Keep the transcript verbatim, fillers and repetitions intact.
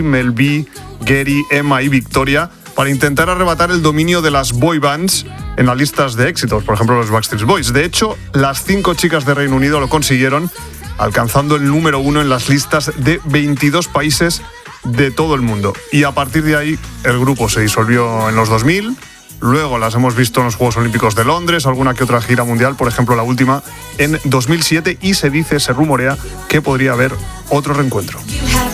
Mel B, Gary, Emma y Victoria para intentar arrebatar el dominio de las boy bands en las listas de éxitos, por ejemplo los Backstreet Boys. De hecho, las cinco chicas de Reino Unido lo consiguieron, alcanzando el número uno en las listas de veintidós países de todo el mundo. Y a partir de ahí, el grupo se disolvió en los dos mil. Luego las hemos visto en los Juegos Olímpicos de Londres, alguna que otra gira mundial, por ejemplo la última en dos mil siete, y se dice, se rumorea que podría haber otro reencuentro.